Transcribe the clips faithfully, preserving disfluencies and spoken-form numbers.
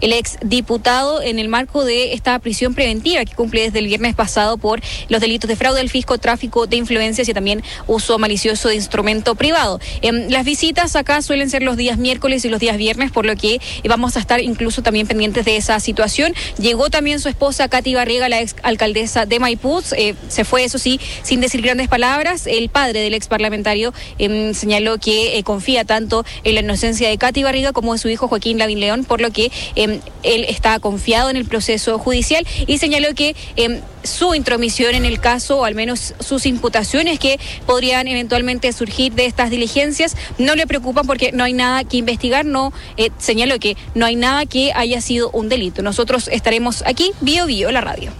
el exdiputado en el marco de esta prisión preventiva que cumple desde el viernes pasado por los delitos de fraude al fisco, tráfico de influencias y también uso malicioso de instrumento privado. Eh, las visitas acá suelen ser los días miércoles y los días viernes, por lo que vamos a estar incluso también pendientes de esa situación. Llegó también su esposa Katy Barriga, la ex alcaldesa de Maipú. Eh, se fue, eso sí, sin decir grandes palabras. El padre del ex parlamentario eh, señaló que eh, confía tanto en la inocencia de Katy Barriga como de su hijo Joaquín Lavín León, por lo que eh, él está confiado en el proceso judicial y señaló que eh, su intromisión en el caso, o al menos sus imputaciones que podrían eventualmente surgir de estas diligencias, no le preocupan porque no hay nada que investigar. No eh, señaló que no hay nada que haya sido un delito. Nosotros estaremos aquí, Bio Bio, la radio.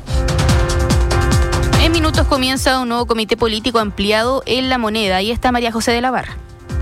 En minutos comienza un nuevo comité político ampliado en La Moneda. Ahí está María José de la Barra.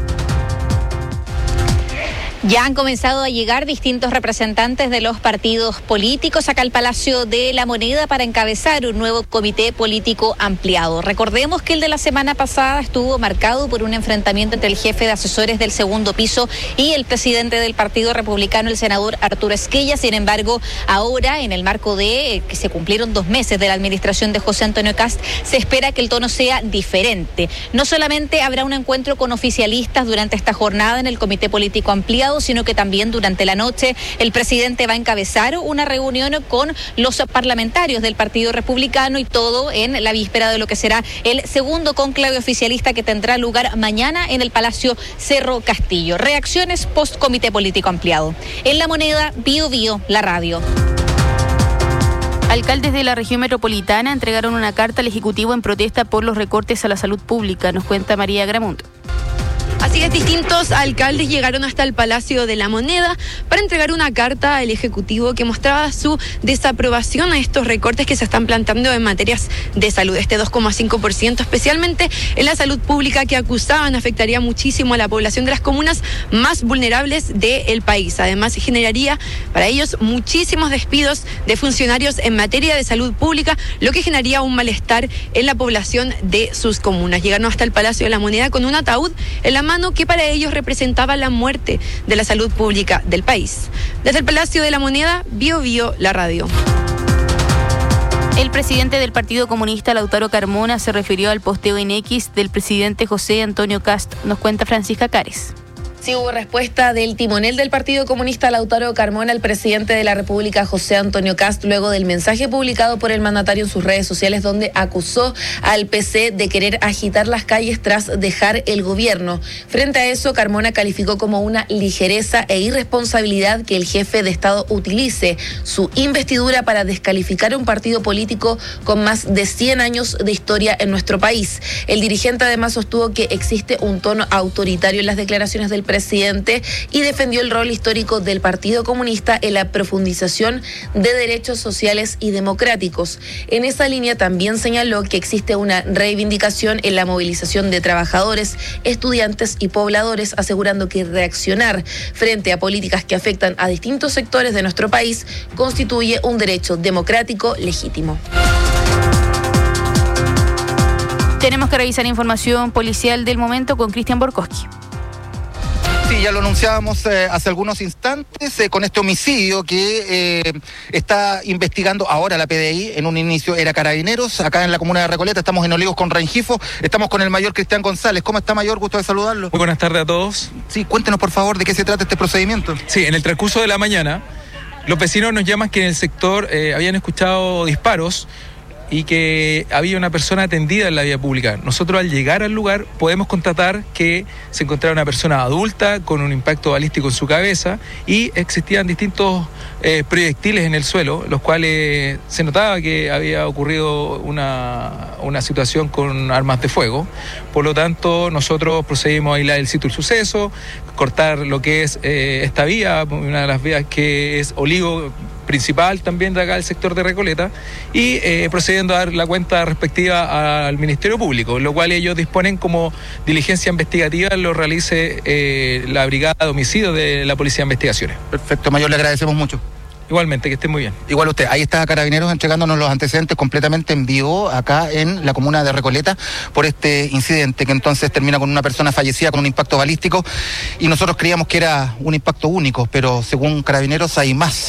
Ya han comenzado a llegar distintos representantes de los partidos políticos acá al Palacio de la Moneda para encabezar un nuevo comité político ampliado. Recordemos que el de la semana pasada estuvo marcado por un enfrentamiento entre el jefe de asesores del segundo piso y el presidente del Partido Republicano, el senador Arturo Esquella. Sin embargo, ahora, en el marco de eh, que se cumplieron dos meses de la administración de José Antonio Kast, se espera que el tono sea diferente. No solamente habrá un encuentro con oficialistas durante esta jornada en el comité político ampliado, sino que también durante la noche el presidente va a encabezar una reunión con los parlamentarios del Partido Republicano, y todo en la víspera de lo que será el segundo cónclave oficialista que tendrá lugar mañana en el Palacio Cerro Castillo. Reacciones post comité político ampliado. En La Moneda, Bio Bio, la radio. Alcaldes de la región metropolitana entregaron una carta al Ejecutivo en protesta por los recortes a la salud pública, nos cuenta María Gramundo. Así es, distintos alcaldes llegaron hasta el Palacio de la Moneda para entregar una carta al Ejecutivo que mostraba su desaprobación a estos recortes que se están planteando en materias de salud, este dos coma cinco por ciento, especialmente en la salud pública, que acusaban afectaría muchísimo a la población de las comunas más vulnerables del país. Además, generaría para ellos muchísimos despidos de funcionarios en materia de salud pública, lo que generaría un malestar en la población de sus comunas. Llegaron hasta el Palacio de la Moneda con un ataúd en la mano que para ellos representaba la muerte de la salud pública del país. Desde el Palacio de la Moneda, Bio Bio, la radio. El presidente del Partido Comunista, Lautaro Carmona, se refirió al posteo en X del presidente José Antonio Kast. Nos cuenta Francisca Cares. Sí hubo respuesta del timonel del Partido Comunista, Lautaro Carmona, al presidente de la República, José Antonio Kast, luego del mensaje publicado por el mandatario en sus redes sociales, donde acusó al P C de querer agitar las calles tras dejar el gobierno. Frente a eso, Carmona calificó como una ligereza e irresponsabilidad que el jefe de Estado utilice su investidura para descalificar a un partido político con más de cien años de historia en nuestro país. El dirigente además sostuvo que existe un tono autoritario en las declaraciones del presidente y defendió el rol histórico del Partido Comunista en la profundización de derechos sociales y democráticos. En esa línea también señaló que existe una reivindicación en la movilización de trabajadores, estudiantes y pobladores, asegurando que reaccionar frente a políticas que afectan a distintos sectores de nuestro país constituye un derecho democrático legítimo. Tenemos que revisar información policial del momento con Cristian Borkowski. Sí, ya lo anunciábamos eh, hace algunos instantes eh, con este homicidio que eh, está investigando ahora la P D I. En un inicio era Carabineros, acá en la comuna de Recoleta. Estamos en Olivos con Rengifo. Estamos con el mayor Cristian González. ¿Cómo está, mayor? Gusto de saludarlo. Muy buenas tardes a todos. Sí, cuéntenos por favor de qué se trata este procedimiento. Sí, en el transcurso de la mañana, los vecinos nos llaman que en el sector eh, habían escuchado disparos y que había una persona atendida en la vía pública. Nosotros al llegar al lugar podemos constatar que se encontraba una persona adulta con un impacto balístico en su cabeza y existían distintos eh, proyectiles en el suelo, los cuales se notaba que había ocurrido una, una situación con armas de fuego. Por lo tanto, nosotros procedimos a aislar el sitio del suceso, cortar lo que es eh, esta vía, una de las vías que es Olivo principal también de acá del sector de Recoleta, y eh, procediendo a dar la cuenta respectiva al Ministerio Público, lo cual ellos disponen como diligencia investigativa lo realice eh, la Brigada de Homicidios de la Policía de Investigaciones. Perfecto, mayor, le agradecemos mucho. Igualmente, que esté muy bien. Igual usted, ahí está Carabineros entregándonos los antecedentes completamente en vivo acá en la comuna de Recoleta por este incidente que entonces termina con una persona fallecida con un impacto balístico, y nosotros creíamos que era un impacto único, pero según Carabineros hay más.